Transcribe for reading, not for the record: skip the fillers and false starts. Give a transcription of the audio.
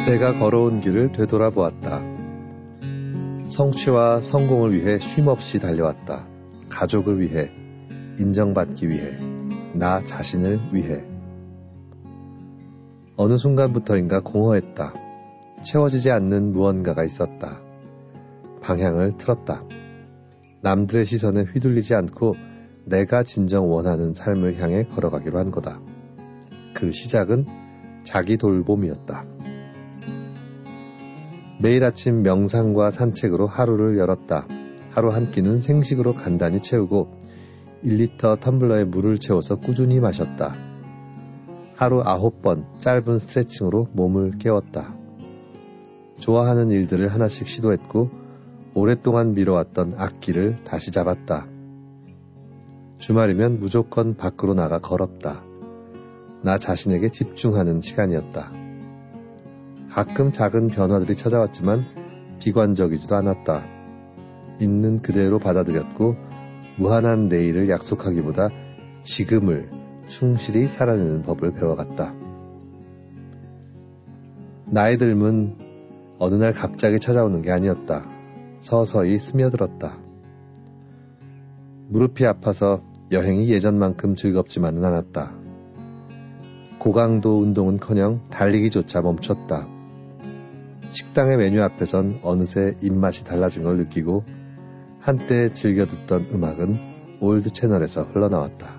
내가 걸어온 길을 되돌아보았다. 성취와 성공을 위해 쉼없이 달려왔다. 가족을 위해, 인정받기 위해, 나 자신을 위해. 어느 순간부터인가 공허했다. 채워지지 않는 무언가가 있었다. 방향을 틀었다. 남들의 시선에 휘둘리지 않고 내가 진정 원하는 삶을 향해 걸어가기로 한 거다. 그 시작은 자기 돌봄이었다. 매일 아침 명상과 산책으로 하루를 열었다. 하루 한 끼는 생식으로 간단히 채우고 1리터 텀블러에 물을 채워서 꾸준히 마셨다. 하루 9번 짧은 스트레칭으로 몸을 깨웠다. 좋아하는 일들을 하나씩 시도했고 오랫동안 미뤄왔던 악기를 다시 잡았다. 주말이면 무조건 밖으로 나가 걸었다. 나 자신에게 집중하는 시간이었다. 가끔 작은 변화들이 찾아왔지만 비관적이지도 않았다. 있는 그대로 받아들였고 무한한 내일을 약속하기보다 지금을 충실히 살아내는 법을 배워갔다. 나이 듦은 어느 날 갑자기 찾아오는 게 아니었다. 서서히 스며들었다. 무릎이 아파서 여행이 예전만큼 즐겁지만은 않았다. 고강도 운동은커녕 달리기조차 멈췄다. 식당의 메뉴 앞에선 어느새 입맛이 달라진 걸 느끼고 한때 즐겨 듣던 음악은 올드 채널에서 흘러나왔다.